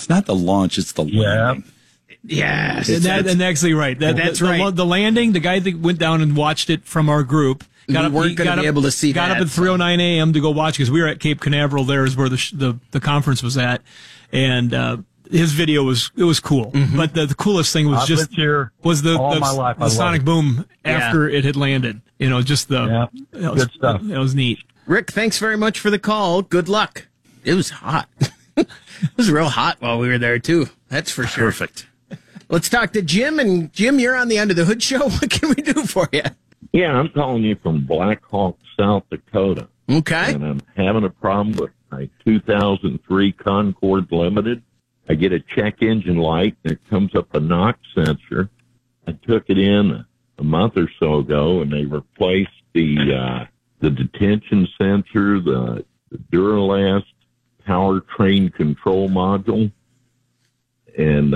It's not the launch, it's the landing. Yes. And actually, right. That's right. The landing, the guy that went down and watched it from our group, got up at 3:09 a.m. to go watch because we were at Cape Canaveral. There is where the conference was at, and his video was cool. Mm-hmm. But the coolest thing was the sonic boom after it had landed. Good stuff. It was neat. Rick, thanks very much for the call. Good luck. It was hot. It was real hot while we were there too. That's for sure. Perfect. Let's talk to Jim. And Jim, you're on the Under the Hood show. What can we do for you? Yeah, I'm calling you from Black Hawk, South Dakota. Okay. And I'm having a problem with my 2003 Concord Limited. I get a check engine light, and it comes up a knock sensor. I took it in a month or so ago, and they replaced the detention sensor, the Duralast powertrain control module, and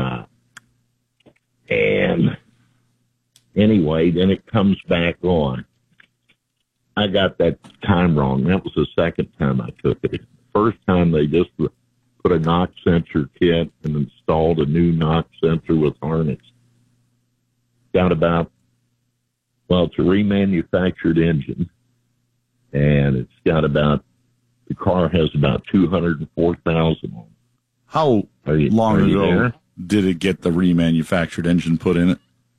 anyway, then it comes back on. I got that time wrong. That was the second time I took it. The first time they just put a knock sensor kit and installed a new knock sensor with harness. It's a remanufactured engine, and the car has about 204,000 on it. How long ago did it get the remanufactured engine put in it?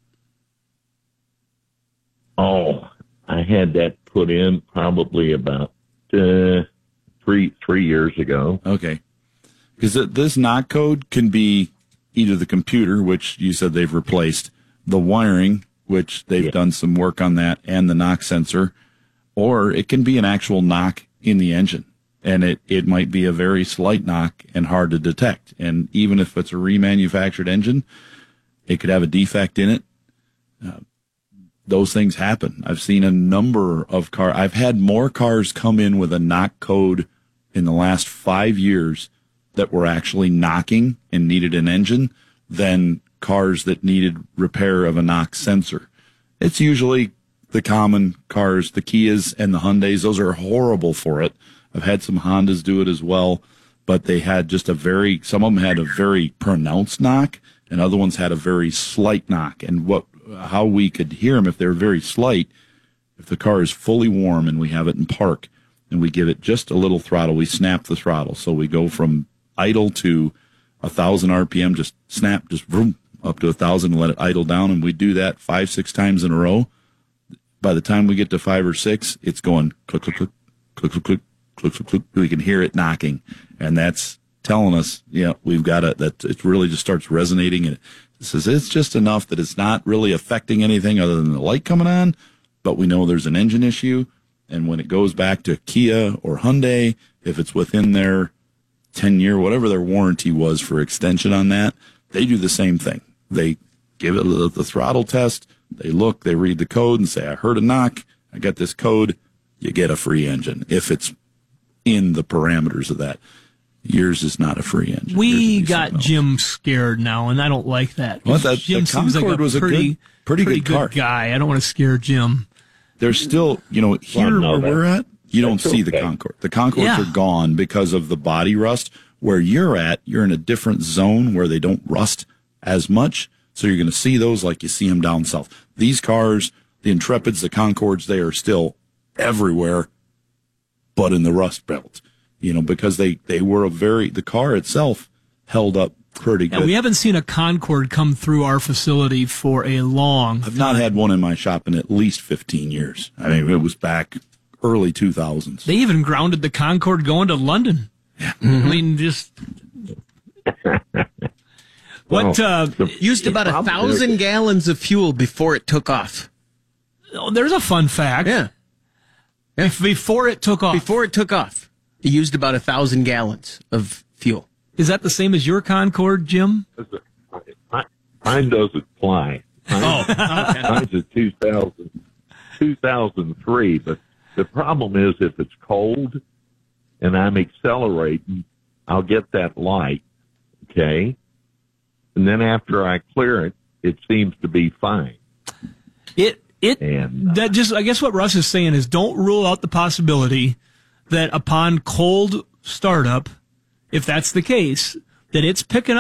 Oh, I had that put in probably about 3 years ago. Okay. Because this knock code can be either the computer, which you said they've replaced, the wiring, which they've done some work on that, and the knock sensor, or it can be an actual knock in the engine. And it might be a very slight knock and hard to detect. And even if it's a remanufactured engine, it could have a defect in it. Those things happen. I've seen a number of cars. I've had more cars come in with a knock code in the last 5 years that were actually knocking and needed an engine than cars that needed repair of a knock sensor. It's usually the common cars, the Kias and the Hyundais. Those are horrible for it. I've had some Hondas do it as well, but they had just some of them had a very pronounced knock, and other ones had a very slight knock. And how we could hear them if they're very slight, if the car is fully warm and we have it in park, and we give it just a little throttle, we snap the throttle. So we go from idle to 1,000 RPM, just snap, just vroom, up to 1,000 and let it idle down. And we do that 5-6 times in a row. By the time we get to 5 or 6, it's going click, click, click, click, click, click, click, click, click. We can hear it knocking. And that's telling us, we've got that it really just starts resonating. And it says it's just enough that it's not really affecting anything other than the light coming on, but we know there's an engine issue. And when it goes back to Kia or Hyundai, if it's within their 10-year, whatever their warranty was for extension on that, they do the same thing. They give it the throttle test. They look, they read the code and say, I heard a knock. I got this code. You get a free engine if it's in the parameters of that. Yours is not a free engine. We got Jim scared now, and I don't like that. Well, Jim seems like a pretty good car. Guy. I don't want to scare Jim. There's still, here where we're at, you don't see the Concord. The Concords are gone because of the body rust. Where you're at, you're in a different zone where they don't rust as much. So you're going to see those like you see them down south. These cars, the Intrepids, the Concords, they are still everywhere, but in the rust belt. Because they were the car itself held up pretty good. And we haven't seen a Concord come through our facility for a long I've not had one in my shop in at least 15 years. I mean, it was back early 2000s. They even grounded the Concord going to London. Yeah. I mean, just... used about 1,000 gallons of fuel before it took off. Oh, there's a fun fact. Yeah. Before it took off. Before it took off, it used about 1,000 gallons of fuel. Is that the same as your Concord, Jim? Mine doesn't fly. Mine's a 2003, but the problem is if it's cold and I'm accelerating, I'll get that light, okay? And then after I clear it, it seems to be fine. I guess what Russ is saying is don't rule out the possibility that upon cold startup, if that's the case, that it's picking